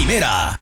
primera.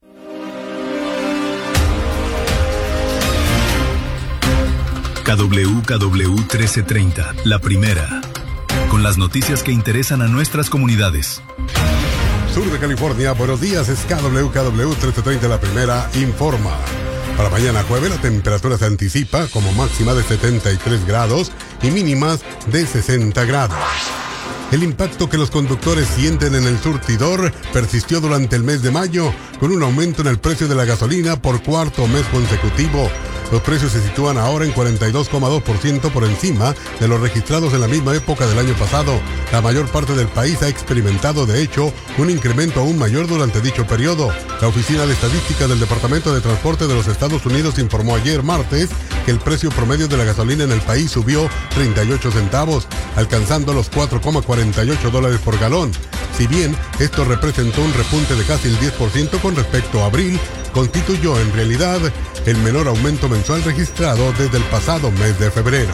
KWKW 1330, la primera. Con las noticias que interesan a nuestras comunidades. Sur de California, buenos días, es KWKW 1330, la primera, informa. Para mañana jueves la temperatura se anticipa como máxima de 73 grados y mínimas de 60 grados. El impacto que los conductores sienten en el surtidor persistió durante el mes de mayo, con un aumento en el precio de la gasolina por cuarto mes consecutivo. Los precios se sitúan ahora en 42,2% por encima de los registrados en la misma época del año pasado. La mayor parte del país ha experimentado, de hecho, un incremento aún mayor durante dicho periodo. La Oficina de Estadística del Departamento de Transporte de los Estados Unidos informó ayer martes que el precio promedio de la gasolina en el país subió 38 centavos, alcanzando los $4,48 por galón. Si bien esto representó un repunte de casi el 10% con respecto a abril, constituyó en realidad el menor aumento mensual registrado desde el pasado mes de febrero.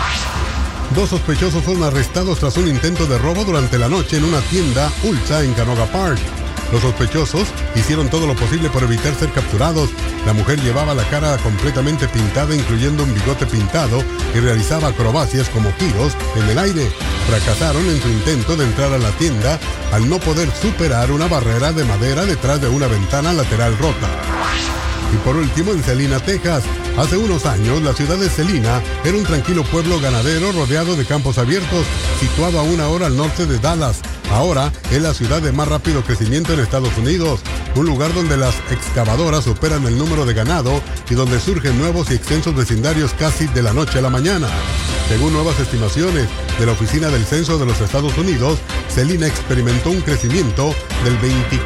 Dos sospechosos fueron arrestados tras un intento de robo durante la noche en una tienda Ulta en Canoga Park. Los sospechosos hicieron todo lo posible por evitar ser capturados. La mujer llevaba la cara completamente pintada, incluyendo un bigote pintado, y realizaba acrobacias como giros en el aire. Fracasaron en su intento de entrar a la tienda al no poder superar una barrera de madera detrás de una ventana lateral rota. Y por último, en Celina, Texas. Hace unos años, la ciudad de Celina era un tranquilo pueblo ganadero rodeado de campos abiertos, situado a 1 hora al norte de Dallas. Ahora es la ciudad de más rápido crecimiento en Estados Unidos, un lugar donde las excavadoras superan el número de ganado y donde surgen nuevos y extensos vecindarios casi de la noche a la mañana. Según nuevas estimaciones de la Oficina del Censo de los Estados Unidos, Celina experimentó un crecimiento del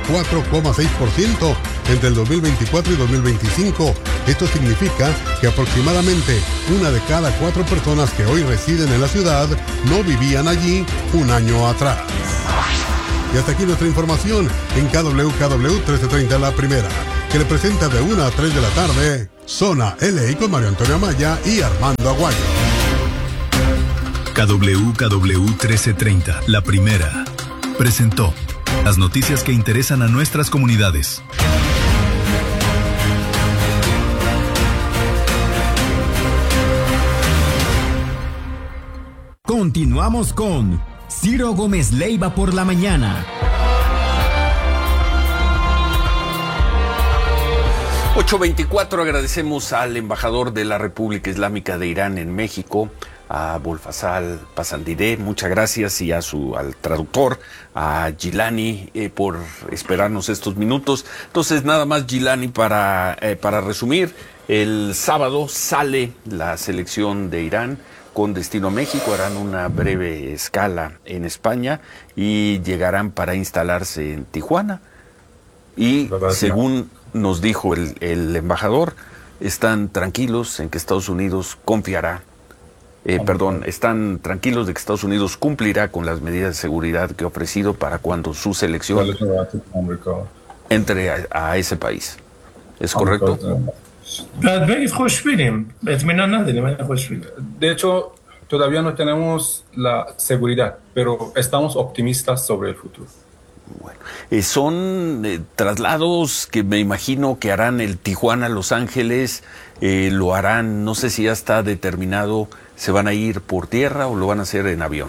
24,6% entre el 2024 y 2025. Esto significa que aproximadamente 1 de cada 4 personas que hoy residen en la ciudad no vivían allí un año atrás. Y hasta aquí nuestra información en KWKW 1330, la primera, que le presenta de 1 a 3 de la tarde, Zona LA con Mario Antonio Amaya y Armando Aguayo. KWKW 1330, la primera, presentó las noticias que interesan a nuestras comunidades. Continuamos con Ciro Gómez Leiva por la mañana. 8:24, agradecemos al embajador de la República Islámica de Irán en México, a Bolfasal Pasandideh, muchas gracias, y al traductor, a Gilani, por esperarnos estos minutos. Entonces, nada más, Gilani, para resumir, el sábado sale la selección de Irán con destino a México, harán una breve escala en España y llegarán para instalarse en Tijuana. Y según nos dijo el embajador, están tranquilos en que Estados Unidos confiará. Están tranquilos de que Estados Unidos cumplirá con las medidas de seguridad que ha ofrecido para cuando su selección entre a ese país. ¿Es correcto? De hecho, todavía no tenemos la seguridad, pero estamos optimistas sobre el futuro. Bueno, son traslados que me imagino que harán el Tijuana-Los Ángeles, lo harán, no sé si ya está determinado, ¿se van a ir por tierra o lo van a hacer en avión?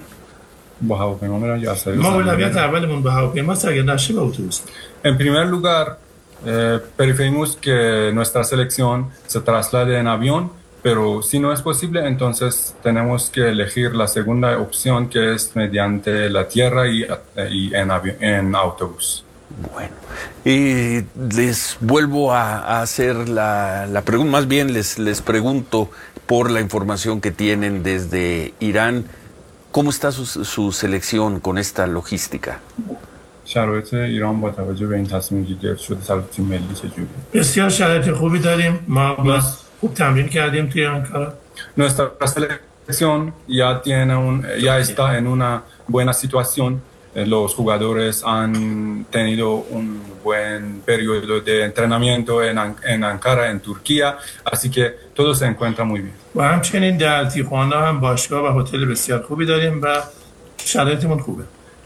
En primer lugar, preferimos que nuestra selección se traslade en avión, pero si no es posible, entonces tenemos que elegir la segunda opción, que es mediante la tierra y en autobús. Bueno, les vuelvo a hacer la pregunta, más bien les pregunto por la información que tienen desde Irán, ¿cómo está su selección con esta logística? شرایط ایران با توجه به این تصمیمی که گرفته شده توسط تیم ملی چجوریه؟ بسیار شرایط خوبی داریم. ما خوب تمرین کردیم توی آنکارا. Nuestra selección ya está en una buena situación. Los jugadores han tenido un buen periodo de entrenamiento en Ankara, en Turquía, así que todo se encuentra muy bien. و همچنین در تیخوانا هم باشگاه و هتل بسیار خوبی داریم و شرایطمون خوبه.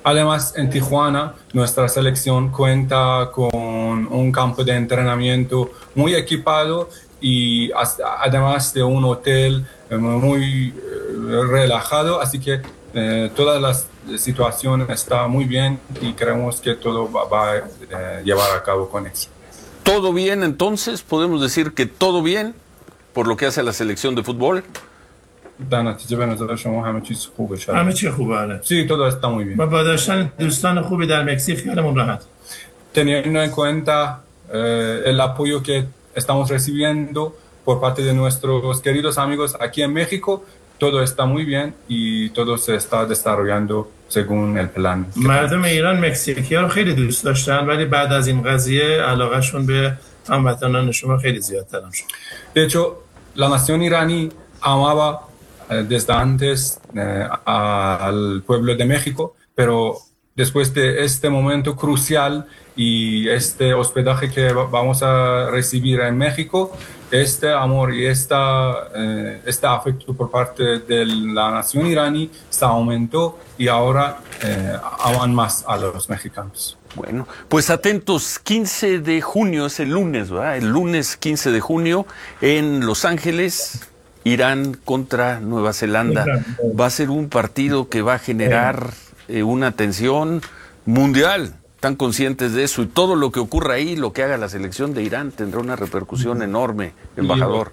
Además, en Tijuana, nuestra selección cuenta con un campo de entrenamiento muy equipado y además de un hotel muy relajado, así que todas las situaciones están muy bien y creemos que todo va a llevar a cabo con éxito. ¿Todo bien entonces? ¿Podemos decir que todo bien por lo que hace a la selección de fútbol? در نتیجه به نظر شما همه چیز خوبه شد. همه چی خوبه. Sí, todo está muy bien. و با داشتن دوستان خوبی در مکزیک خیالمون راحت. Teniendo en cuenta el apoyo que estamos recibiendo por parte de nuestros queridos amigos aquí en México, todo está muy bien y todo se está desarrollando según el plan. مردم ایران مکزیکی‌ها رو خیلی دوست داشتن ولی بعد از این قضیه علاقهشون به هموطنان شما خیلی زیادتر شد. De hecho, la nación iraní amaba desde antes al pueblo de México, pero después de este momento crucial y este hospedaje que vamos a recibir en México, este amor y este afecto por parte de la nación iraní se aumentó y ahora aman más a los mexicanos. Bueno, pues atentos, 15 de junio es el lunes, ¿verdad? El lunes 15 de junio en Los Ángeles, Irán contra Nueva Zelanda. Va a ser un partido que va a generar una tensión mundial. Están conscientes de eso y todo lo que ocurra ahí, lo que haga la selección de Irán tendrá una repercusión enorme, embajador.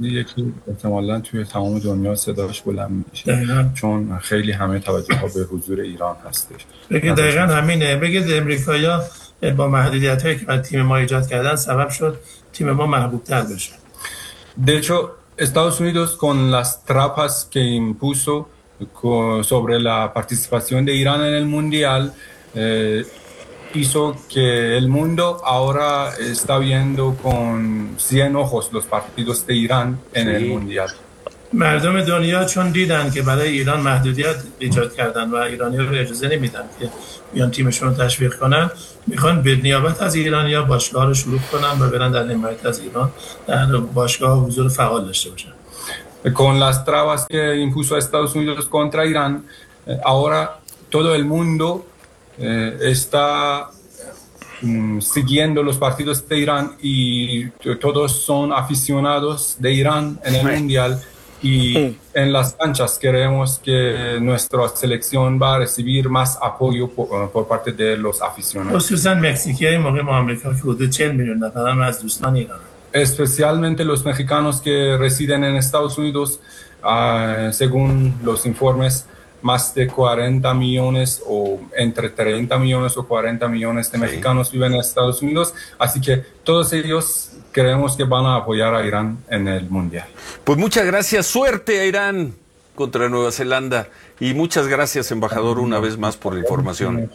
بگید دقیقا همینه. بگید امریکایی‌ها با محدودیت‌هایی که تیم ما ایجاد کردن سبب شد تیم ما محبوب‌تر بشه. De hecho, Estados Unidos con las trampas que impuso sobre la participación de Irán en el Mundial hizo que el mundo ahora está viendo con 100 ojos los partidos de Irán en el Mundial. مردم دنیا چون دیدن که برای ایران محدودیت ایجاد کردن و ایرانی‌ها رو اجازه نمیدن که بیان تیمشون رو تشویق کنن، میخوان به نیابت از ایرانی‌ها باشگاه رو شروع کنن و برن در حمایت از ایران در باشگاه حضور فعال داشته باشن. Con las trabas que impuso Estados Unidos contra Irán, ahora todo el mundo está siguiendo los partidos de Irán y todos son aficionados de Irán en el Mundial y en las canchas queremos que nuestra selección va a recibir más apoyo por parte de los aficionados. خصوصا مکزیکی‌های مقیم آمریکا که حدود 40 میلیون نفرن از دوستان ایران. Especialmente los mexicanos que residen en Estados Unidos, según los informes, más de 40 millones o entre 30 millones o 40 millones de mexicanos viven en Estados Unidos, así que todos ellos creemos que van a apoyar a Irán en el Mundial. Pues muchas gracias, suerte a Irán contra Nueva Zelanda y muchas gracias, embajador, una vez más por la información.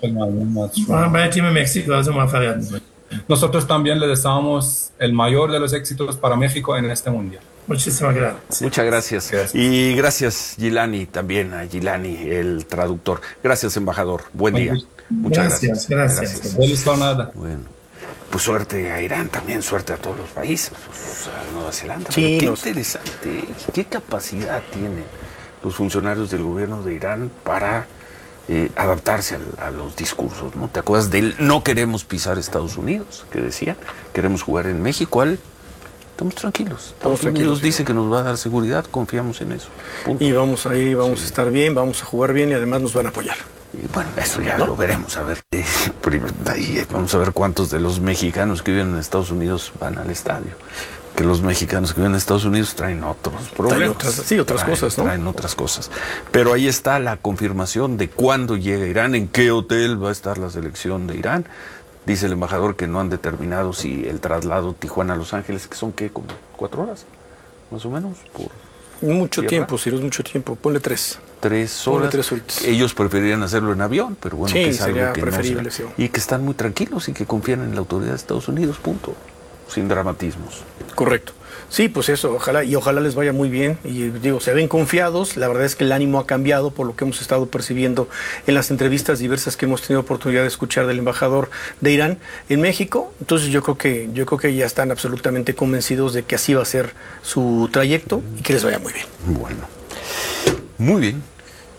Nosotros también le deseamos el mayor de los éxitos para México en este Mundial. Muchísimas gracias. Muchas gracias. Y gracias, Gilani, también a Gilani, el traductor. Gracias, embajador. Buen día. Muchas gracias. Gracias. Feliz jornada. Bueno, pues suerte a Irán también, suerte a todos los países, pues a Nueva Zelanda. Sí, qué interesante, qué capacidad tienen los funcionarios del gobierno de Irán para adaptarse a los discursos, ¿no? ¿Te acuerdas del no queremos pisar Estados Unidos? Que decían, queremos jugar en México. Estamos tranquilos. Estados Unidos dice que nos va a dar seguridad, confiamos en eso. Punto. Y vamos ahí, vamos a estar bien, vamos a jugar bien y además nos van a apoyar. Y bueno, eso ya lo veremos, a ver. Ahí vamos a ver cuántos de los mexicanos que viven en Estados Unidos van al estadio. Que los mexicanos que viven en Estados Unidos traen otros problemas. Otras cosas, ¿no? Traen otras cosas. Pero ahí está la confirmación de cuándo llega Irán, en qué hotel va a estar la selección de Irán. Dice el embajador que no han determinado si el traslado Tijuana-Los Ángeles, que son, ¿qué? Como 4 horas, más o menos. Mucho tiempo, Ciro, es mucho tiempo. Ponle 3. 3 horas. 3 horitas. Ellos preferirían hacerlo en avión, pero bueno, sí, que es algo que preferible, no sí. Y que están muy tranquilos y que confían en la autoridad de Estados Unidos, punto. Sin dramatismos. Correcto. Sí, pues eso, ojalá les vaya muy bien. Y digo, se ven confiados. La verdad es que el ánimo ha cambiado por lo que hemos estado percibiendo en las entrevistas diversas que hemos tenido oportunidad de escuchar del embajador de Irán en México. Entonces yo creo que ya están absolutamente convencidos de que así va a ser su trayecto y que les vaya muy bien. Bueno, muy bien.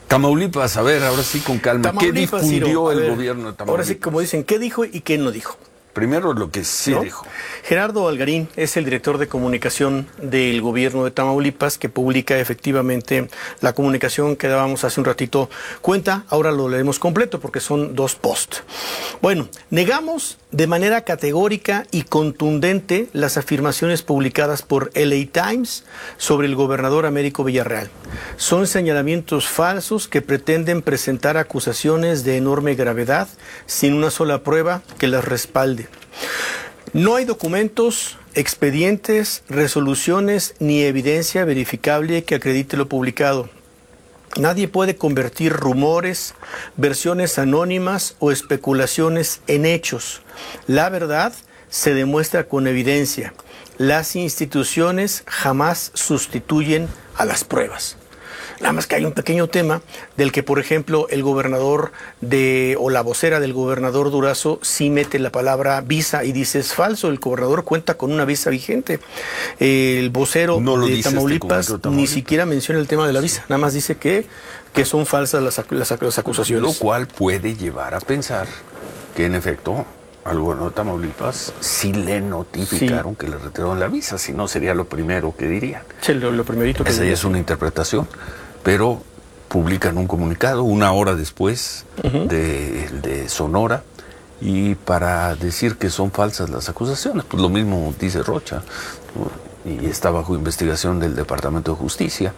Tamaulipas, a ver, ahora sí con calma. ¿Qué difundió el gobierno de Tamaulipas? Ahora sí, como dicen, ¿qué dijo y qué no dijo? Primero lo que sí dijo. Gerardo Algarín es el director de comunicación del gobierno de Tamaulipas, que publica efectivamente la comunicación que dábamos hace un ratito cuenta. Ahora lo leemos completo porque son 2 posts. Bueno, negamos de manera categórica y contundente las afirmaciones publicadas por LA Times sobre el gobernador Américo Villarreal. Son señalamientos falsos que pretenden presentar acusaciones de enorme gravedad sin una sola prueba que las respalde. No hay documentos, expedientes, resoluciones ni evidencia verificable que acredite lo publicado. Nadie puede convertir rumores, versiones anónimas o especulaciones en hechos. La verdad se demuestra con evidencia. Las instituciones jamás sustituyen a las pruebas. Nada más que hay un pequeño tema del que, por ejemplo, el gobernador o la vocera del gobernador Durazo sí mete la palabra visa y dice es falso, el gobernador cuenta con una visa vigente. El vocero de Tamaulipas ni siquiera menciona el tema de la visa, nada más dice que son falsas las acusaciones. Lo cual puede llevar a pensar que en efecto al gobernador de Tamaulipas sí le notificaron que le retiraron la visa, si no sería lo primero que dirían. Sí, lo primerito que esa ya es una interpretación, pero publican un comunicado una hora después de Sonora, y para decir que son falsas las acusaciones, pues lo mismo dice Rocha, ¿no? Y está bajo investigación del Departamento de Justicia,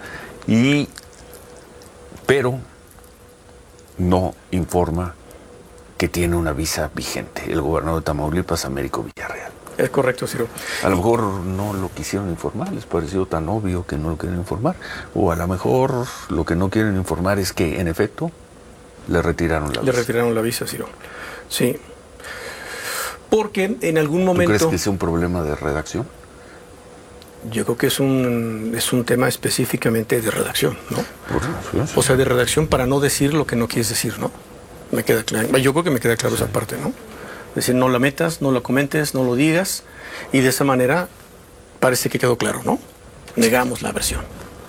pero no informa que tiene una visa vigente el gobernador de Tamaulipas, Américo Villarreal. Es correcto, Ciro. A lo mejor no lo quisieron informar, les pareció tan obvio que no lo quieren informar. O a lo mejor lo que no quieren informar es que, en efecto, le retiraron la visa. Le retiraron la visa, Ciro. Sí. Porque en algún momento... ¿Tú crees que sea un problema de redacción? Yo creo que es un tema específicamente de redacción, ¿no? Sí. O sea, de redacción para no decir lo que no quieres decir, ¿no? Me queda claro. Yo creo que me queda claro esa parte, ¿no? Es decir, no la metas, no la comentes, no lo digas, y de esa manera parece que quedó claro, ¿no? Negamos la versión.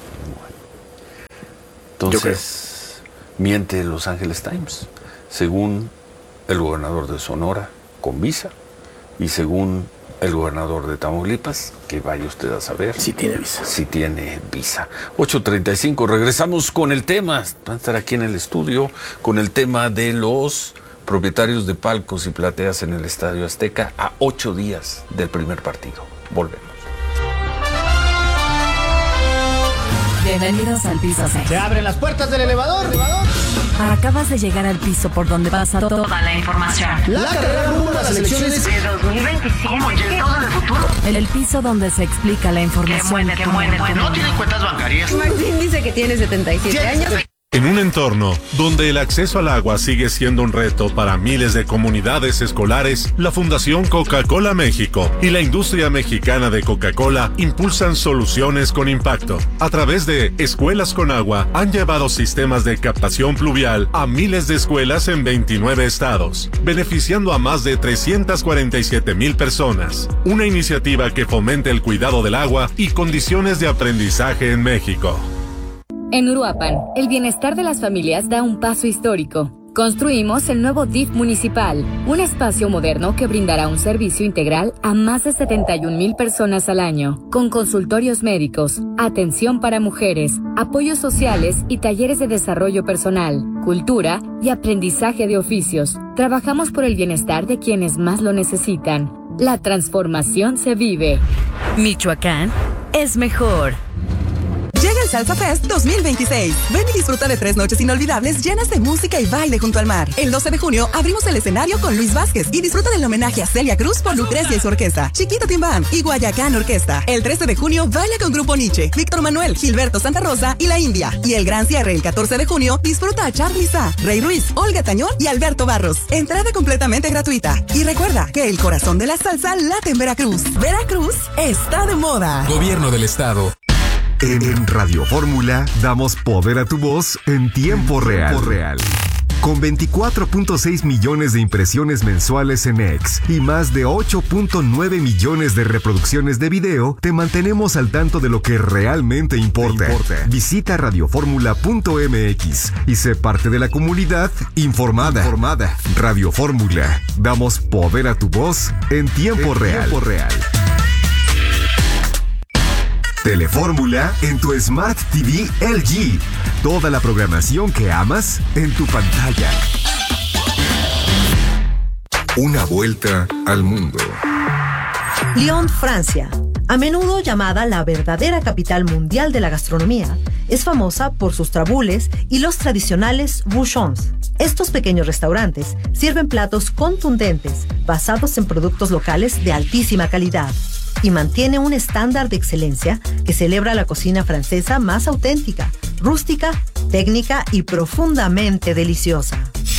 Entonces, miente Los Angeles Times, según el gobernador de Sonora, con visa, y según el gobernador de Tamaulipas, que vaya usted a saber. Si tiene visa. Si tiene visa. 8:35, regresamos con el tema, van a estar aquí en el estudio, con el tema de los propietarios de palcos y plateas en el Estadio Azteca a 8 días del primer partido. Volvemos. Bienvenidos al piso 6. Se abren las puertas del elevador. Acabas de llegar al piso por donde pasa toda la información. La carrera rumbo a las elecciones de 2025. ¿Cómo llegó del futuro? El piso donde se explica la información. Que mueve. No tienen cuentas bancarias. Martín dice que tiene 77 años. En un entorno donde el acceso al agua sigue siendo un reto para miles de comunidades escolares, la Fundación Coca-Cola México y la industria mexicana de Coca-Cola impulsan soluciones con impacto. A través de Escuelas con Agua, han llevado sistemas de captación pluvial a miles de escuelas en 29 estados, beneficiando a más de 347,000 personas. Una iniciativa que fomenta el cuidado del agua y condiciones de aprendizaje en México. En Uruapan, el bienestar de las familias da un paso histórico. Construimos el nuevo DIF municipal, un espacio moderno que brindará un servicio integral a más de 71,000 personas al año, con consultorios médicos, atención para mujeres, apoyos sociales y talleres de desarrollo personal, cultura y aprendizaje de oficios. Trabajamos por el bienestar de quienes más lo necesitan. La transformación se vive. Michoacán es mejor. Llega el Salsa Fest 2026. Ven y disfruta de 3 noches inolvidables llenas de música y baile junto al mar. El 12 de junio abrimos el escenario con Luis Vázquez y disfruta del homenaje a Celia Cruz por Lucrecia y su orquesta, Chiquito Timbán y Guayacán Orquesta. El 13 de junio baila con Grupo Nietzsche, Víctor Manuel, Gilberto Santa Rosa y La India. Y el gran cierre el 14 de junio disfruta a Charly Sa, Rey Ruiz, Olga Tañón y Alberto Barros. Entrada completamente gratuita. Y recuerda que el corazón de la salsa late en Veracruz. Veracruz está de moda. Gobierno del Estado. En Radio Fórmula damos poder a tu voz en tiempo real. Con 24.6 millones de impresiones mensuales en X y más de 8.9 millones de reproducciones de video, te mantenemos al tanto de lo que realmente importa. Visita radioformula.mx y sé parte de la comunidad informada. Radio Fórmula. Damos poder a tu voz en tiempo real. Telefórmula en tu Smart TV LG. Toda la programación que amas en tu pantalla. Una vuelta al mundo. Lyon, Francia, a menudo llamada la verdadera capital mundial de la gastronomía, es famosa por sus trabules y los tradicionales bouchons. Estos pequeños restaurantes sirven platos contundentes basados en productos locales de altísima calidad y mantiene un estándar de excelencia que celebra la cocina francesa más auténtica, rústica, técnica y profundamente deliciosa.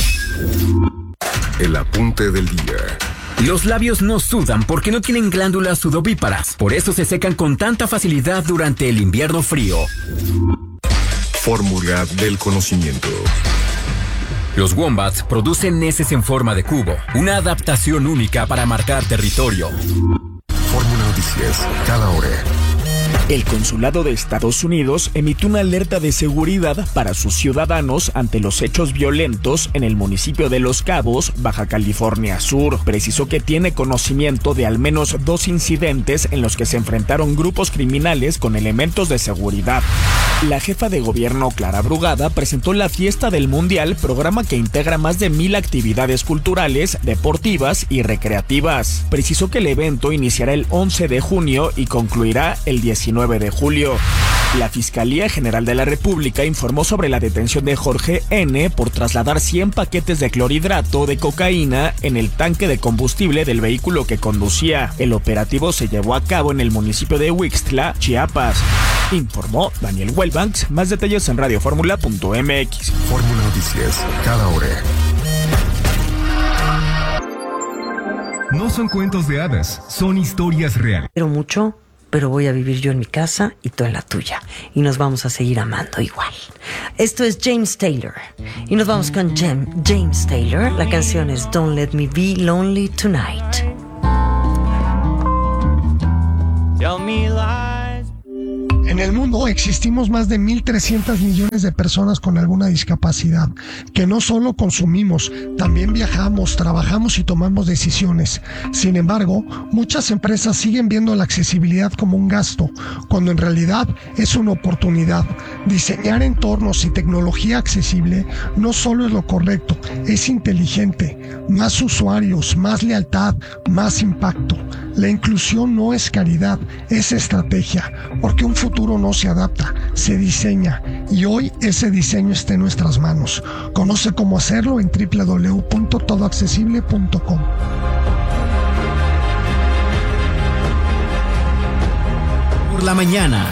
El apunte del día. Los labios no sudan porque no tienen glándulas sudovíparas. Por eso se secan con tanta facilidad durante el invierno frío. Fórmula del conocimiento. Los wombats producen heces en forma de cubo, una adaptación única para marcar territorio. Fórmula Noticias, cada hora. El Consulado de Estados Unidos emitió una alerta de seguridad para sus ciudadanos ante los hechos violentos en el municipio de Los Cabos, Baja California Sur. Precisó que tiene conocimiento de al menos 2 incidentes en los que se enfrentaron grupos criminales con elementos de seguridad. La jefa de gobierno, Clara Brugada, presentó la Fiesta del Mundial, programa que integra más de 1,000 actividades culturales, deportivas y recreativas. Precisó que el evento iniciará el 11 de junio y concluirá el 19 de julio. La Fiscalía General de la República informó sobre la detención de Jorge N. por trasladar 100 paquetes de clorhidrato de cocaína en el tanque de combustible del vehículo que conducía. El operativo se llevó a cabo en el municipio de Huixtla, Chiapas. Informó Daniel Wellbanks. Más detalles en radioformula.mx. Fórmula Noticias, cada hora. No son cuentos de hadas, son historias reales. Quiero mucho, pero voy a vivir yo en mi casa y tú en la tuya. Y nos vamos a seguir amando igual. Esto es James Taylor. Y nos vamos con James Taylor. La canción es Don't Let Me Be Lonely Tonight. Tell me lies. En el mundo existimos más de 1.300 millones de personas con alguna discapacidad, que no solo consumimos, también viajamos, trabajamos y tomamos decisiones. Sin embargo, muchas empresas siguen viendo la accesibilidad como un gasto, cuando en realidad es una oportunidad. Diseñar entornos y tecnología accesible no solo es lo correcto, es inteligente. Más usuarios, más lealtad, más impacto. La inclusión no es caridad, es estrategia, porque un futuro no se adapta, se diseña, y hoy ese diseño está en nuestras manos. Conoce cómo hacerlo en www.todoaccesible.com. Por la mañana.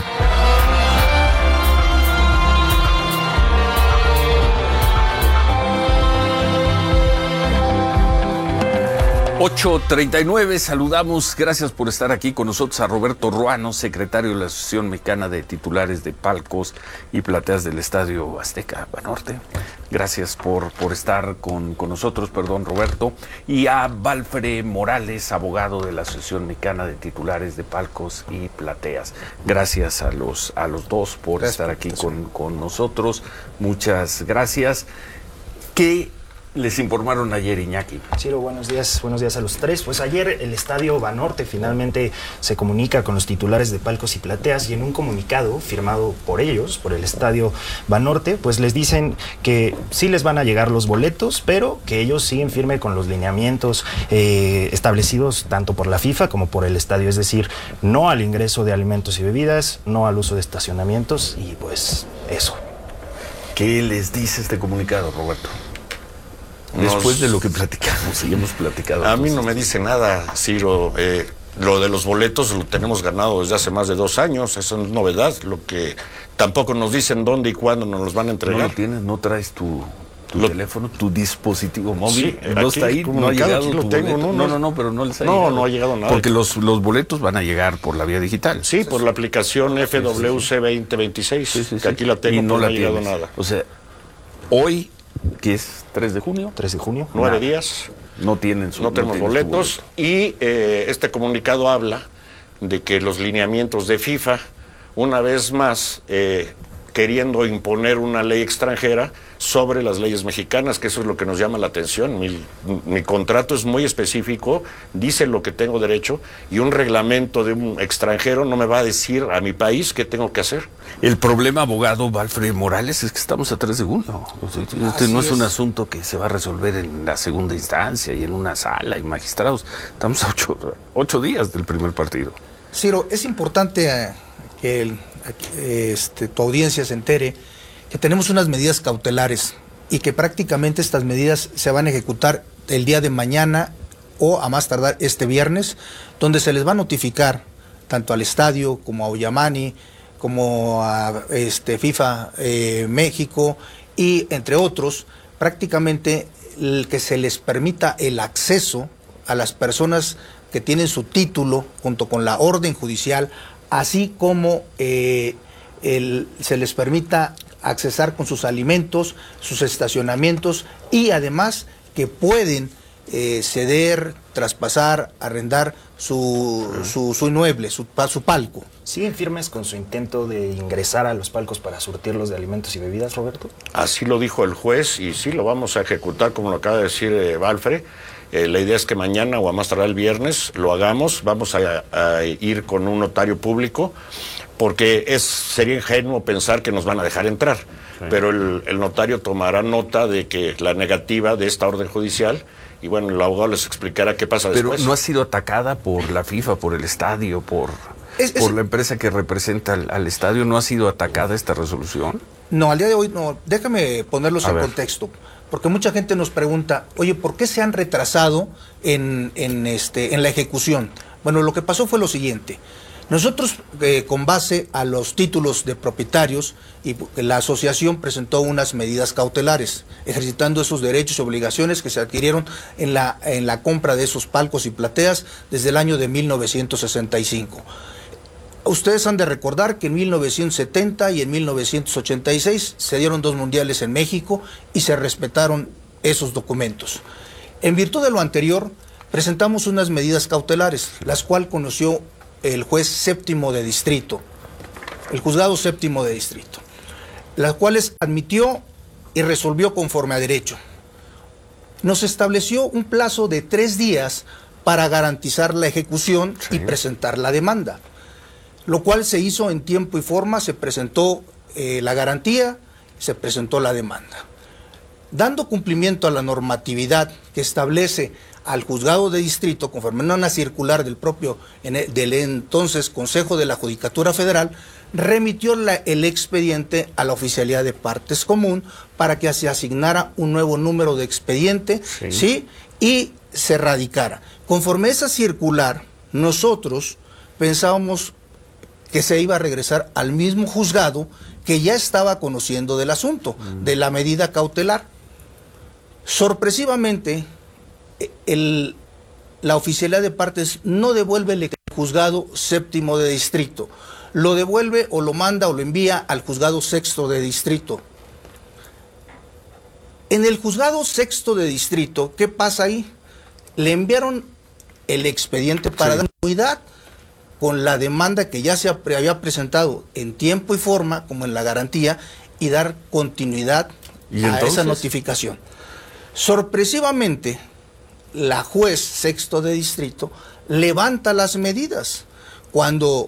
8:39, saludamos, gracias por estar aquí con nosotros a Roberto Ruano, secretario de la Asociación Mexicana de Titulares de Palcos y Plateas del Estadio Azteca Banorte. Gracias por estar con nosotros, Roberto. Y a Valfre Morales, abogado de la Asociación Mexicana de Titulares de Palcos y Plateas. Gracias a los dos por estar aquí con nosotros. Muchas gracias. ¿Qué les informaron ayer, Iñaki? Ciro, buenos días a los tres. Pues ayer el Estadio Banorte finalmente se comunica con los titulares de Palcos y Plateas, y en un comunicado firmado por ellos, por el Estadio Banorte, pues les dicen que sí les van a llegar los boletos, pero que ellos siguen firme con los lineamientos establecidos tanto por la FIFA como por el estadio, es decir, no al ingreso de alimentos y bebidas, no al uso de estacionamientos, y pues eso. ¿Qué les dice este comunicado, Roberto? Después de lo que platicamos y hemos platicado. A mí no me dice nada, Ciro. Lo de los boletos lo tenemos ganado desde hace más de 2 años. Eso no es novedad. Lo que tampoco nos dicen dónde y cuándo nos los van a entregar. ¿No lo tienes? ¿No traes tu teléfono, tu dispositivo móvil? Sí, ¿No está ahí? ¿No ha llegado aquí lo tengo, no, pero no les ha llegado. No ha llegado nada. Porque los boletos van a llegar por la vía digital. Sí, por la aplicación FWC 2026, que aquí la tengo, y no ha llegado nada. O sea, hoy ¿Qué es? ¿3 de junio? 3 de junio. 9 días. No tenemos boletos. Y este comunicado habla de que los lineamientos de FIFA, una vez más, queriendo imponer una ley extranjera sobre las leyes mexicanas, que eso es lo que nos llama la atención. Mi contrato es muy específico, dice lo que tengo derecho, y un reglamento de un extranjero no me va a decir a mi país qué tengo que hacer. El problema, abogado Valfred Morales, es que estamos a 3 de junio. Este no es un asunto que se va a resolver en la segunda instancia y en una sala y magistrados. Estamos a 8 días del primer partido. Ciro, es importante que tu audiencia se entere que tenemos unas medidas cautelares y que prácticamente estas medidas se van a ejecutar el día de mañana o a más tardar este viernes, donde se les va a notificar tanto al estadio como a Ollamani, como a FIFA México y entre otros, prácticamente que se les permita el acceso a las personas que tienen su título junto con la orden judicial, así como se les permita accesar con sus alimentos, sus estacionamientos y además que pueden ceder, traspasar, arrendar su inmueble, su palco. ¿Siguen firmes con su intento de ingresar a los palcos para surtirlos de alimentos y bebidas, Roberto? Así lo dijo el juez y sí lo vamos a ejecutar, como lo acaba de decir Valfred. La idea es que mañana o a más tardar el viernes lo hagamos. Vamos a ir con un notario público porque sería ingenuo pensar que nos van a dejar entrar. Sí. Pero el notario tomará nota de que la negativa de esta orden judicial y bueno, el abogado les explicará qué pasa después. Pero no ha sido atacada por la FIFA, por el estadio, por la empresa que representa al estadio. ¿No ha sido atacada esta resolución? No, al día de hoy no. Déjame ponerlos en contexto. Porque mucha gente nos pregunta, oye, ¿por qué se han retrasado en la ejecución? Bueno, lo que pasó fue lo siguiente. Nosotros, con base a los títulos de propietarios, y la asociación presentó unas medidas cautelares, ejercitando esos derechos y obligaciones que se adquirieron en la compra de esos palcos y plateas desde el año de 1965. Ustedes han de recordar que en 1970 y en 1986 se dieron 2 mundiales en México y se respetaron esos documentos. En virtud de lo anterior, presentamos unas medidas cautelares, las cuales conoció el juez séptimo de distrito, el juzgado séptimo de distrito, las cuales admitió y resolvió conforme a derecho. Nos estableció un plazo de 3 días para garantizar la ejecución y presentar la demanda, lo cual se hizo en tiempo y forma. Se presentó la garantía, se presentó la demanda. Dando cumplimiento a la normatividad que establece al juzgado de distrito, conforme a una circular del entonces Consejo de la Judicatura Federal, remitió el expediente a la Oficialía de Partes Común para que se asignara un nuevo número de expediente, ¿sí? Y se radicara. Conforme a esa circular, nosotros pensábamos que se iba a regresar al mismo juzgado que ya estaba conociendo del asunto, de la medida cautelar. Sorpresivamente, la Oficialía de Partes no devuelve el juzgado séptimo de distrito, lo devuelve o lo manda o lo envía al juzgado sexto de distrito. En el juzgado sexto de distrito, ¿qué pasa ahí? Le enviaron el expediente para dar continuidad con la demanda que ya se había presentado en tiempo y forma, como en la garantía, y dar continuidad a esa notificación. Sorpresivamente, la juez sexto de distrito levanta las medidas. Cuando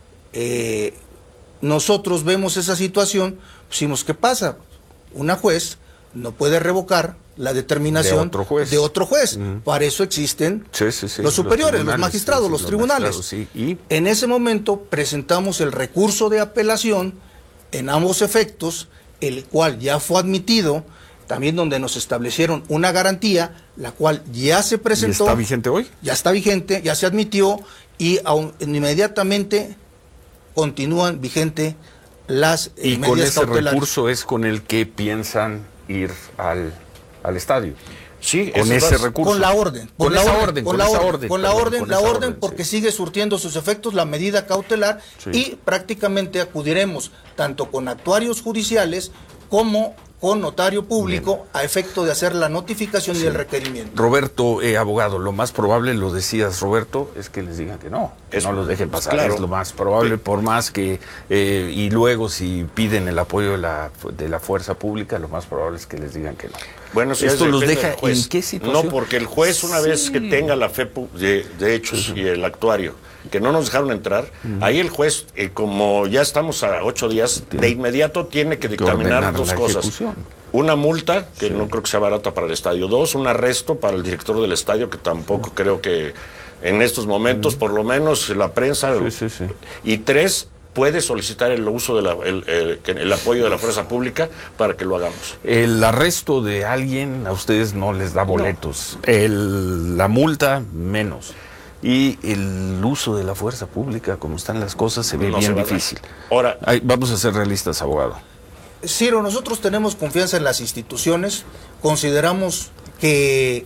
nosotros vemos esa situación, decimos, ¿qué pasa? Una juez no puede revocar la determinación de otro juez. Para eso existen los superiores, los magistrados, los tribunales. Y en ese momento presentamos el recurso de apelación en ambos efectos, el cual ya fue admitido, también donde nos establecieron una garantía, la cual ya se presentó. ¿Y está vigente hoy? Ya está vigente, ya se admitió y inmediatamente continúan vigentes las medidas cautelares. ¿Y con ese recurso es con el que piensan ir al estadio? Sí, con ese recurso. Con la orden. Con la orden, porque sigue surtiendo sus efectos la medida cautelar y prácticamente acudiremos tanto con actuarios judiciales como con notario público a efecto de hacer la notificación y el requerimiento. Roberto, abogado, lo más probable, lo decías, Roberto, es que les digan que no los dejen pasar. Claro. Es lo más probable, por más que, y luego si piden el apoyo de la fuerza pública, lo más probable es que les digan que no. Bueno, si esto los deja ¿en qué situación? No, porque el juez, una vez que tenga la fe de hechos y el actuario, que no nos dejaron entrar, ahí el juez, como ya estamos a 8 días, de inmediato tiene que dictaminar dos cosas. Una multa, que no creo que sea barata para el estadio. 2, un arresto para el director del estadio, que tampoco creo que en estos momentos, por lo menos la prensa. Y 3, puede solicitar el uso de el apoyo de la fuerza pública para que lo hagamos. El arresto de alguien a ustedes no les da boletos. No. La multa, menos. Y el uso de la fuerza pública, como están las cosas, se ve bien difícil. Ahora, vamos a ser realistas, abogado. Ciro, nosotros tenemos confianza en las instituciones, consideramos que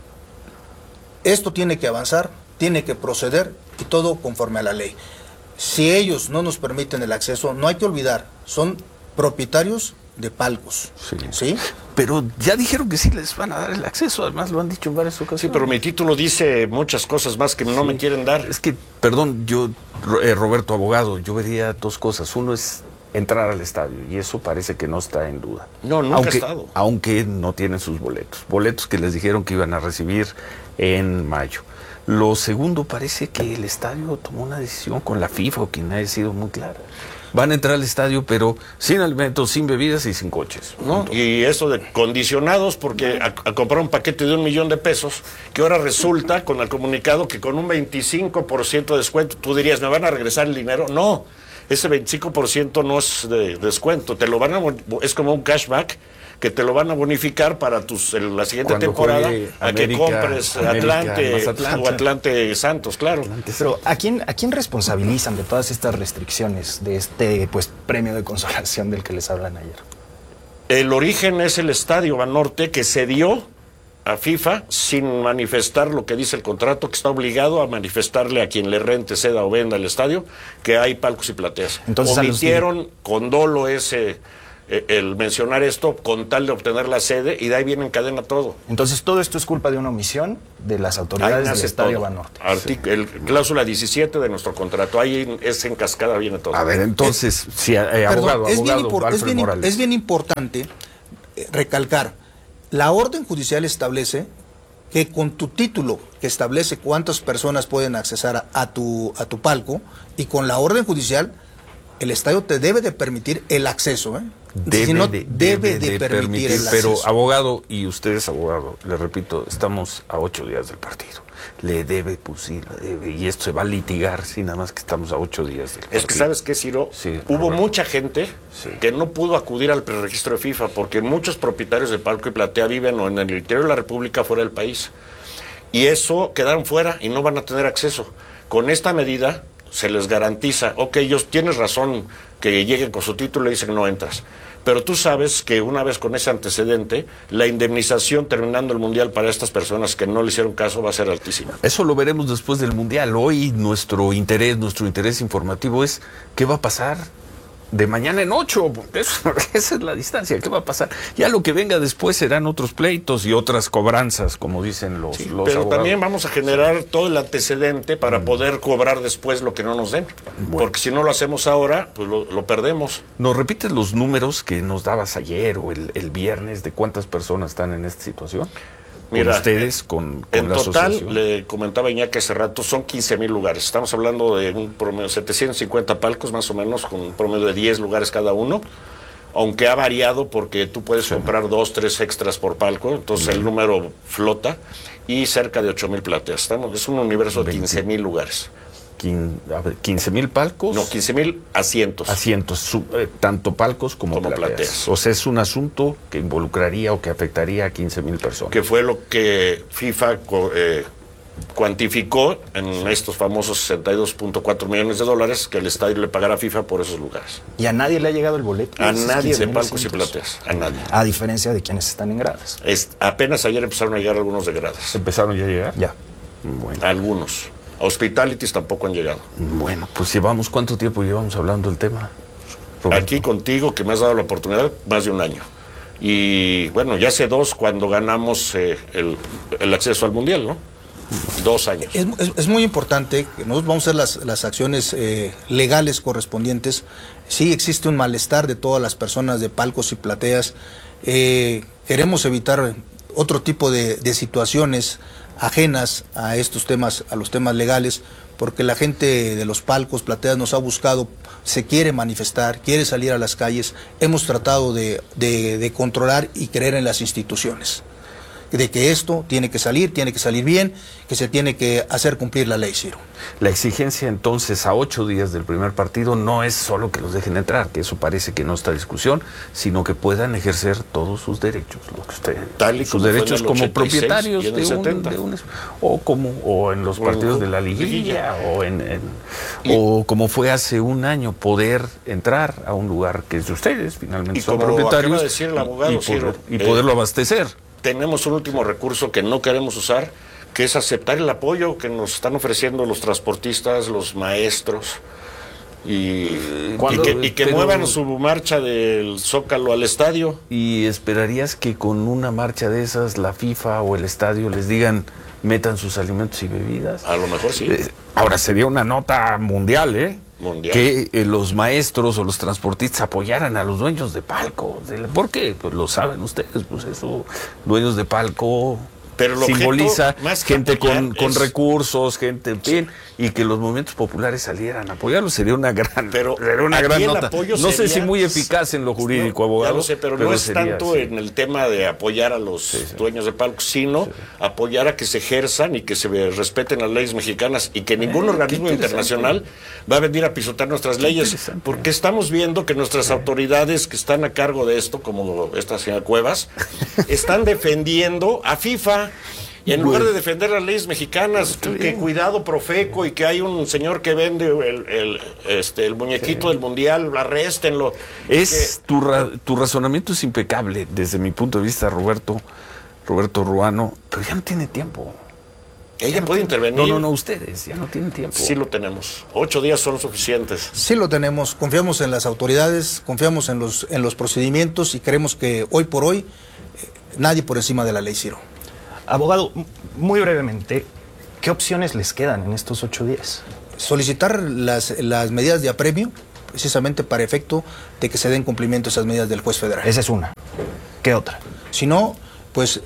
esto tiene que avanzar, tiene que proceder y todo conforme a la ley. Si ellos no nos permiten el acceso, no hay que olvidar, son propietarios de palcos. ¿Sí? Pero ya dijeron que sí les van a dar el acceso, además lo han dicho en varias ocasiones. Sí, pero mi título dice muchas cosas más que no me quieren dar. Es que, perdón, yo, Roberto, abogado, yo vería dos cosas. Uno es entrar al estadio, y eso parece que no está en duda. No, nunca ha estado. Aunque no tienen sus boletos que les dijeron que iban a recibir en mayo. Lo segundo, parece que el estadio tomó una decisión con la FIFA, o quien haya sido muy clara. Van a entrar al estadio, pero sin alimentos, sin bebidas y sin coches. ¿No? Y eso de condicionados, porque a comprar un paquete de $1,000,000, que ahora resulta con el comunicado que con un 25% de descuento, tú dirías, ¿me van a regresar el dinero? No, ese 25% no es de descuento, es como un cashback, que te lo van a bonificar para la siguiente temporada, a que compres Atlante o Atlante Santos, claro. Pero ¿a quién responsabilizan de todas estas restricciones, de este premio de consolación del que les hablan ayer? El origen es el Estadio Banorte, que se dio a FIFA sin manifestar lo que dice el contrato, que está obligado a manifestarle a quien le rente, ceda o venda el estadio, que hay palcos y plateas. Entonces, omitieron con dolo el mencionar esto con tal de obtener la sede, y de ahí viene en cadena todo. Entonces todo esto es culpa de una omisión de las autoridades del Estadio Banorte. Cláusula 17 de nuestro contrato, ahí es en cascada, viene todo. A ver, entonces, es bien importante recalcar, la orden judicial establece que con tu título, que establece cuántas personas pueden accesar a tu palco, y con la orden judicial, el estadio te debe de permitir el acceso, Debe de permitir el acceso. Pero, abogado, y ustedes, abogado, le repito, estamos a 8 días del partido. Le debe, y esto se va a litigar, sí, nada más que estamos a 8 días del partido. Es que, ¿sabes qué, Ciro? Sí, hubo mucha gente que no pudo acudir al preregistro de FIFA, porque muchos propietarios de palco y platea viven o en el interior de la República, fuera del país. Y eso quedaron fuera y no van a tener acceso. Con esta medida se les garantiza, ellos tienes razón, que lleguen con su título y dicen no entras. Pero tú sabes que una vez con ese antecedente, la indemnización terminando el Mundial para estas personas que no le hicieron caso va a ser altísima. Eso lo veremos después del Mundial. Hoy nuestro interés informativo es ¿qué va a pasar de mañana en 8? Esa es la distancia. ¿Qué va a pasar? Ya lo que venga después serán otros pleitos y otras cobranzas, como dicen los pero abogados. También vamos a generar todo el antecedente para poder cobrar después lo que no nos den. Porque si no lo hacemos ahora, pues lo perdemos. ¿Nos repites los números que nos dabas ayer o el viernes de cuántas personas están en esta situación? Mira, ustedes, con en la total, asociación. le comentaba Iñaki hace rato, son 15,000 lugares. Estamos hablando de un promedio de 750 palcos, más o menos, con un promedio de 10 lugares cada uno. Aunque ha variado porque tú puedes comprar 2, 3 extras por palco, entonces el número flota, y cerca de 8,000 plateas. Es un universo de 15,000 lugares. 15,000 palcos. No, 15,000 asientos. Tanto palcos como plateas. O sea, es un asunto que involucraría o que afectaría a 15,000 personas. Que fue lo que FIFA cuantificó en estos famosos $62.4 millones que el estadio le pagará a FIFA por esos lugares. ¿Y a nadie le ha llegado el boleto? A nadie de palcos y plateas. A nadie. A diferencia de quienes están en gradas. Apenas ayer empezaron a llegar algunos de gradas. ¿Empezaron ya a llegar? Ya. Bueno. Algunos. Hospitalities tampoco han llegado. Bueno, pues ¿cuánto tiempo llevamos hablando del tema, Roberto? Aquí contigo, que me has dado la oportunidad, más de un año. y bueno, ya hace 2 cuando ganamos el acceso al Mundial, ¿no? 2 años. Es muy importante que nosotros vamos a hacer las acciones legales correspondientes. Sí existe un malestar de todas las personas de palcos y plateas. Queremos evitar otro tipo de situaciones ajenas a estos temas, a los temas legales, porque la gente de los palcos, plateas nos ha buscado, se quiere manifestar, quiere salir a las calles. Hemos tratado de controlar y creer en las instituciones, de que esto tiene que salir bien, que se tiene que hacer cumplir la ley, Ciro. La exigencia entonces a 8 días del primer partido no es solo que los dejen entrar, que eso parece que no está en discusión, sino que puedan ejercer todos sus derechos, lo que usted, tal y sus derechos como propietarios o en los partidos de la liguilla o como fue hace un año, poder entrar a un lugar que es de ustedes, finalmente son propietarios, acaba de decir el abogado, y poderlo abastecer. Tenemos un último recurso que no queremos usar, que es aceptar el apoyo que nos están ofreciendo los transportistas, los maestros, y que muevan su marcha del Zócalo al estadio. ¿Y esperarías que con una marcha de esas la FIFA o el estadio les digan metan sus alimentos y bebidas? A lo mejor sí. Ahora sería una nota mundial, que los maestros o los transportistas apoyaran a los dueños de palco. ¿Por qué? Pues lo saben ustedes, pues eso, dueños de palco, pero simboliza gente con recursos, gente bien, y que los movimientos populares salieran a apoyarlo. Sería una gran, gran nota. No sé si muy eficaz en lo jurídico, abogado. Ya lo sé, pero no es tanto en el tema de apoyar a los dueños de palcos, sino apoyar a que se ejerzan y que se respeten las leyes mexicanas, y que ningún organismo internacional va a venir a pisotear nuestras leyes, porque estamos viendo que nuestras autoridades que están a cargo de esto, como esta señora Cuevas, están defendiendo a FIFA. Y en lugar de defender las leyes mexicanas, que cuidado Profeco, y que hay un señor que vende el muñequito del Mundial, arréstenlo. Tu razonamiento es impecable desde mi punto de vista, Roberto Ruano, pero ya no tiene tiempo. Ella puede intervenir. No, ustedes ya no tienen tiempo. Sí lo tenemos. 8 días son suficientes. Sí lo tenemos. Confiamos en las autoridades, confiamos en los procedimientos, y creemos que hoy por hoy nadie por encima de la ley, Ciro. Abogado, muy brevemente, ¿qué opciones les quedan en estos 8 días? Solicitar las medidas de apremio, precisamente para efecto de que se den cumplimiento a esas medidas del juez federal. Esa es una. ¿Qué otra? Si no, pues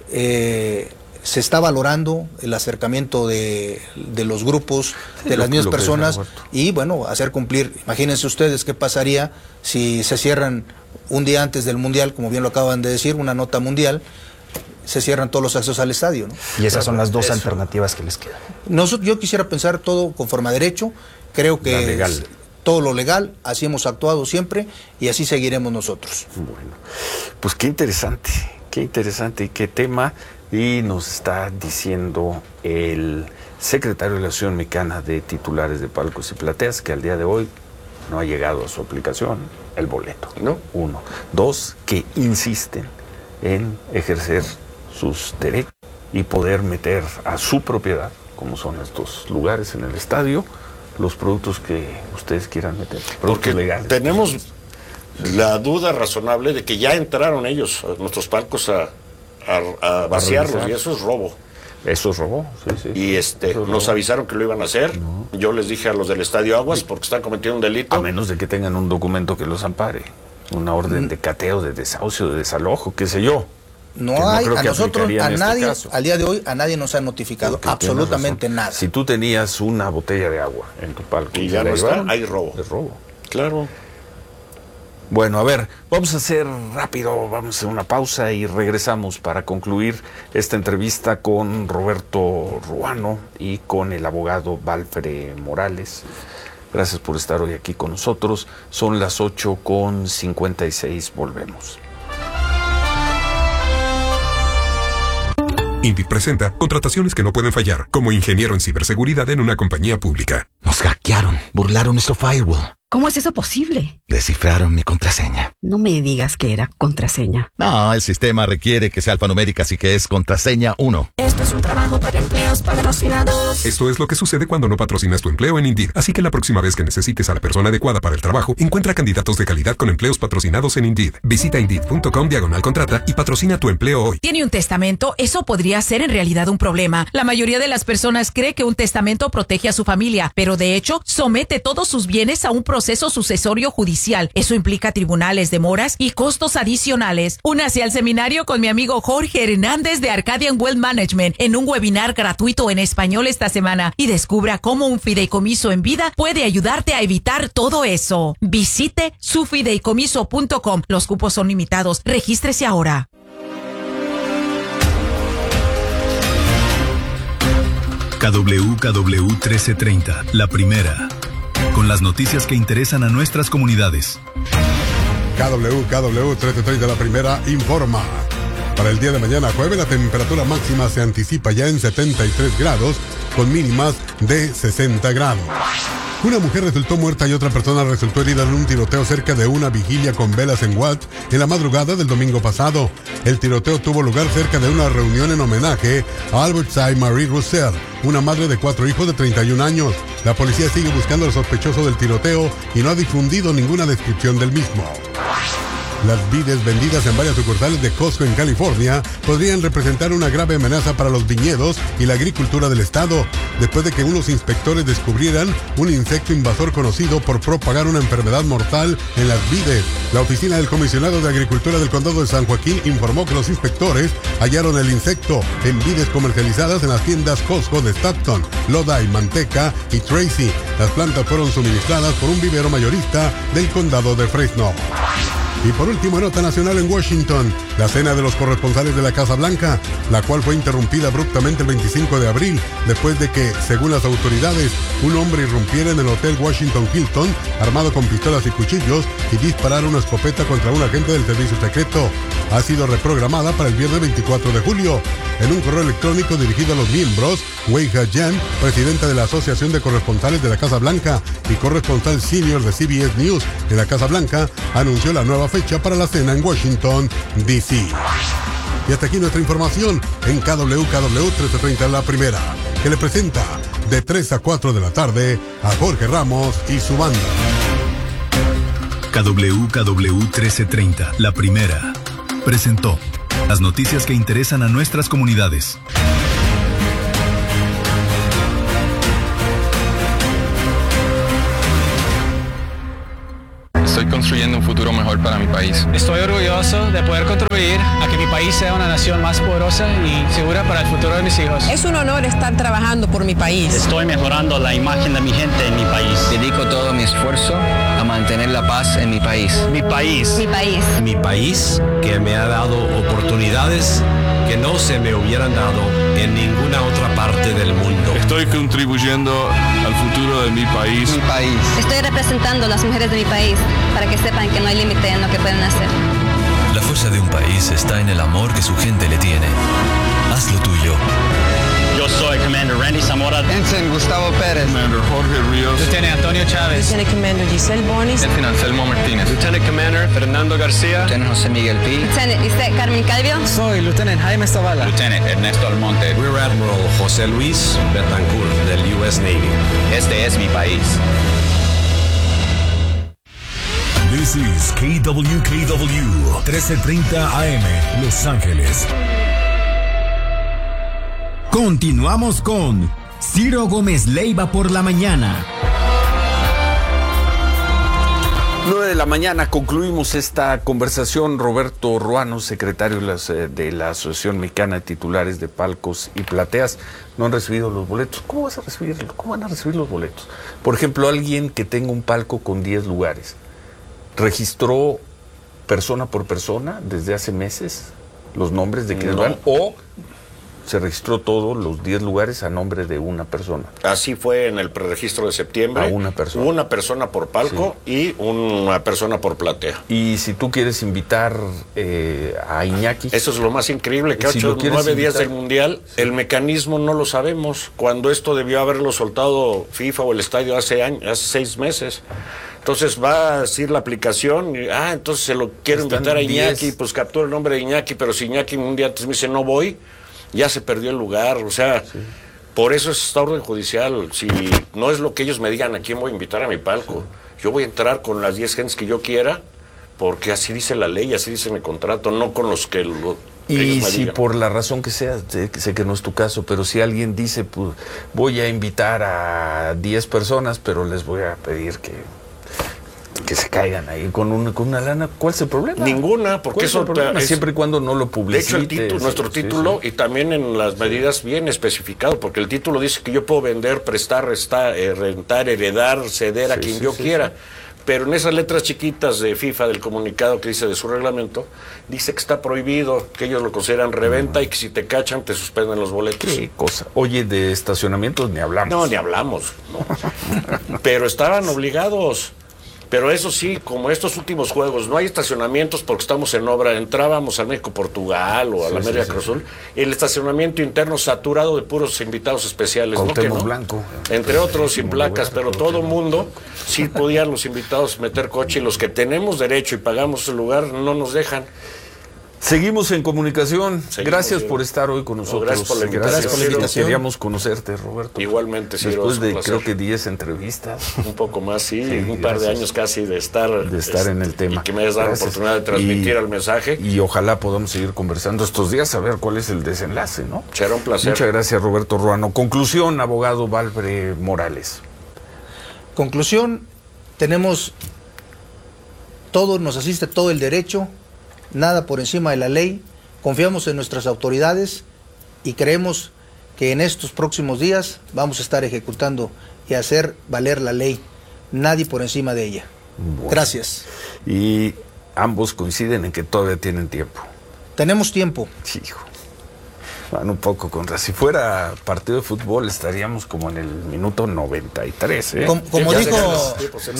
se está valorando el acercamiento de los grupos, de las mismas personas, y bueno, hacer cumplir. Imagínense ustedes qué pasaría si se cierran un día antes del Mundial, como bien lo acaban de decir, una nota mundial, se cierran todos los accesos al estadio, ¿no? Y esas son las 2 alternativas que les quedan. Yo quisiera pensar todo conforme a derecho. Creo que todo lo legal, así hemos actuado siempre, y así seguiremos nosotros. Bueno, pues qué interesante y qué tema. Y nos está diciendo el secretario de la Asociación Mexicana de Titulares de Palcos y Plateas que al día de hoy no ha llegado a su aplicación el boleto, ¿no? 1. 2, que insisten en ejercer sus derechos y poder meter a su propiedad, como son estos lugares en el estadio, los productos que ustedes quieran meter. Porque legales. Tenemos la duda razonable de que ya entraron ellos a nuestros palcos a vaciarlos, y eso es robo. Eso es robo, sí. Y nos avisaron que lo iban a hacer. No. Yo les dije a los del Estadio Aguas, porque están cometiendo un delito. A menos de que tengan un documento que los ampare, una orden de cateo, de desahucio, de desalojo, qué sé yo. No hay, a nosotros, a nadie, al día de hoy, a nadie nos ha notificado absolutamente nada. Si tú tenías una botella de agua en tu palco y ya no está, hay robo. Es robo. Claro. Bueno, a ver, vamos a hacer rápido, vamos a hacer una pausa y regresamos para concluir esta entrevista con Roberto Ruano y con el abogado Valfre Morales. Gracias por estar hoy aquí con nosotros. Son las 8:56, volvemos. Indeed presenta contrataciones que no pueden fallar, como ingeniero en ciberseguridad en una compañía pública. Nos hackearon, burlaron nuestro firewall. ¿Cómo es eso posible? Descifraron mi contraseña. No me digas que era contraseña. No, el sistema requiere que sea alfanumérica, así que es contraseña 1. Esto es un trabajo para empleos patrocinados. Esto es lo que sucede cuando no patrocinas tu empleo en Indeed. Así que la próxima vez que necesites a la persona adecuada para el trabajo, encuentra candidatos de calidad con empleos patrocinados en Indeed. Visita Indeed.com/contrata y patrocina tu empleo hoy. ¿Tiene un testamento? Eso podría ser en realidad un problema. La mayoría de las personas cree que un testamento protege a su familia, pero de hecho somete todos sus bienes a un proceso sucesorio judicial. Eso implica tribunales, demoras y costos adicionales. Únase al seminario con mi amigo Jorge Hernández de Arcadian Wealth Management en un webinar gratuito en español esta semana y descubra cómo un fideicomiso en vida puede ayudarte a evitar todo eso. Visite sufideicomiso.com. Los cupos son limitados. Regístrese ahora. KWKW 1330, la primera. Con las noticias que interesan a nuestras comunidades. KWKW 1330, la primera, informa. Para el día de mañana jueves, la temperatura máxima se anticipa ya en 73 grados, con mínimas de 60 grados. Una mujer resultó muerta y otra persona resultó herida en un tiroteo cerca de una vigilia con velas en Watt en la madrugada del domingo pasado. El tiroteo tuvo lugar cerca de una reunión en homenaje a Albertine Marie Russell, una madre de 4 hijos de 31 años. La policía sigue buscando al sospechoso del tiroteo y no ha difundido ninguna descripción del mismo. Las vides vendidas en varias sucursales de Costco en California podrían representar una grave amenaza para los viñedos y la agricultura del estado, después de que unos inspectores descubrieran un insecto invasor conocido por propagar una enfermedad mortal en las vides. La oficina del comisionado de Agricultura del condado de San Joaquín informó que los inspectores hallaron el insecto en vides comercializadas en las tiendas Costco de Stockton, Lodi, Manteca y Tracy. Las plantas fueron suministradas por un vivero mayorista del condado de Fresno. Y por último, nota nacional en Washington, la cena de los corresponsales de la Casa Blanca, la cual fue interrumpida abruptamente el 25 de abril, después de que, según las autoridades, un hombre irrumpiera en el Hotel Washington Hilton, armado con pistolas y cuchillos, y disparara una escopeta contra un agente del servicio secreto. Ha sido reprogramada para el viernes 24 de julio. En un correo electrónico dirigido a los miembros, Weija Jan, presidenta de la Asociación de Corresponsales de la Casa Blanca y corresponsal senior de CBS News en la Casa Blanca, anunció la nueva fecha para la cena en Washington, D.C. Y hasta aquí nuestra información en KWKW 1330, la primera, que le presenta de 3 a 4 de la tarde a Jorge Ramos y su banda. KWKW 1330, la primera, presentó las noticias que interesan a nuestras comunidades. Estoy construyendo un futuro mejor para mi país. Estoy orgulloso de poder contribuir a que mi país sea una nación más poderosa y segura para el futuro de mis hijos. Es un honor estar trabajando por mi país. Estoy mejorando la imagen de mi gente en mi país. Dedico todo mi esfuerzo a mantener la paz en mi país. Mi país. Mi país. Mi país, que me ha dado oportunidades que no se me hubieran dado en ninguna otra parte del mundo. Estoy contribuyendo al futuro de mi país. Mi país. Estoy representando a las mujeres de mi país para que sepan que no hay límite en lo que pueden hacer. La fuerza de un país está en el amor que su gente le tiene. Haz lo tuyo. Yo soy Commander Randy Zamora. Ensign Gustavo Pérez. Commander Jorge Ríos. Lieutenant Antonio Chávez. Lieutenant Commander Giselle Bonis. Lieutenant Anselmo Martínez. Lieutenant Commander Fernando García. Lieutenant José Miguel Pi. Lieutenant Lisette Carmen Calvio. Soy Lieutenant Jaime Zavala. Lieutenant Ernesto Almonte. Rear Admiral José Luis Betancourt del U.S. Navy. Este es mi país. This is KWKW 1330 AM, Los Ángeles. Continuamos con Ciro Gómez Leiva por la mañana. 9 de la mañana concluimos esta conversación. Roberto Ruano, secretario de la Asociación Mexicana de Titulares de Palcos y Plateas, no han recibido los boletos. ¿Cómo van a recibir los boletos? Por ejemplo, alguien que tenga un palco con 10 lugares, ¿registró persona por persona desde hace meses los nombres de quienes van? ¿O se registró todos los 10 lugares a nombre de una persona? Así fue en el preregistro de septiembre. A una persona. Una persona por palco, sí, y una persona por platea. Y si tú quieres invitar a Iñaki... Eso es lo más increíble, que si 8 o 9 días del Mundial, sí, el mecanismo no lo sabemos. Cuando esto debió haberlo soltado FIFA o el estadio hace 6 meses. Entonces va a decir la aplicación, y, entonces se lo quiero invitar a Iñaki, pues captura el nombre de Iñaki, pero si Iñaki un día antes me dice no voy, ya se perdió el lugar, o sea, por eso es esta orden judicial. Si no es lo que ellos me digan a quién voy a invitar a mi palco, yo voy a entrar con las 10 gentes que yo quiera, porque así dice la ley, así dice mi contrato, no con los que y si por la razón que sea, sé que no es tu caso, pero si alguien dice, pues voy a invitar a 10 personas, pero les voy a pedir que se caigan ahí con una lana, ¿cuál es el problema? Ninguna, porque eso es, siempre y cuando no lo publicites. De hecho, nuestro título, y también en las medidas bien especificado, porque el título dice que yo puedo vender, prestar, rentar, heredar, ceder a quien yo quiera. Pero en esas letras chiquitas de FIFA, del comunicado que dice de su reglamento, dice que está prohibido, que ellos lo consideran reventa y que si te cachan te suspenden los boletos. ¿Qué cosa? Oye, de estacionamientos ni hablamos. No, ni hablamos. No. Pero estaban obligados. Pero eso sí, como estos últimos juegos, no hay estacionamientos porque estamos en obra. Entrábamos al México-Portugal o a la América Cruz Azul, el estacionamiento interno saturado de puros invitados especiales. Cuauhtémoc Blanco. Entre otros, sin placas, pero todo mundo, sí podían los invitados meter coche y los que tenemos derecho y pagamos el lugar no nos dejan. Seguimos en comunicación. Gracias por estar hoy con nosotros. Gracias por la invitación. Queríamos conocerte, Roberto. Igualmente, Ciro. Después de, creo que 10 entrevistas. Un poco más, sí un par de años casi de estar en el tema. Y que me hayas dado la oportunidad de transmitir el mensaje. Y ojalá podamos seguir conversando estos días, a ver cuál es el desenlace, ¿no? Será un placer. Muchas gracias, Roberto Ruano. Conclusión, abogado Valverde Morales. Conclusión, tenemos nos asiste todo el derecho, nada por encima de la ley, confiamos en nuestras autoridades y creemos que en estos próximos días vamos a estar ejecutando y hacer valer la ley, nadie por encima de ella. Bueno. Gracias. Y ambos coinciden en que todavía tienen tiempo. Tenemos tiempo. Hijo. Van un poco contra. Si fuera partido de fútbol estaríamos como en el minuto 93. Como dijo...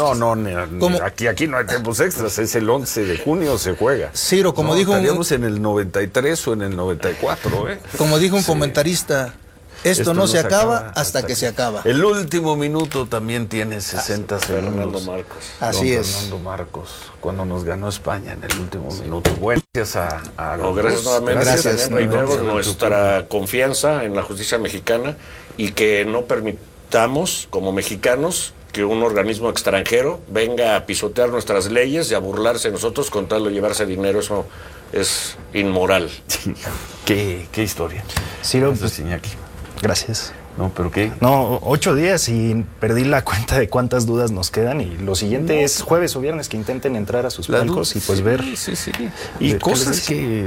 Aquí no hay tiempos extras. Es el 11 de junio se juega. Ciro, como dijo... Estaríamos en el 93 o en el 94. Como dijo un comentarista... Esto no se acaba hasta que se acaba. El último minuto también tiene 60 segundos. Fernando Marcos. Así es. Fernando Marcos, cuando nos ganó España en el último minuto. Bueno, gracias a gracias nuevamente. Gracias. Nuestra confianza en la justicia mexicana y que no permitamos, como mexicanos, que un organismo extranjero venga a pisotear nuestras leyes y a burlarse de nosotros con tal de llevarse dinero. Eso es inmoral. ¿Qué historia? Ciro, Iñaki. Gracias. No, ¿pero qué? No, 8 días y perdí la cuenta de cuántas dudas nos quedan y lo siguiente es jueves o viernes que intenten entrar a sus palcos y pues ver. Y cosas que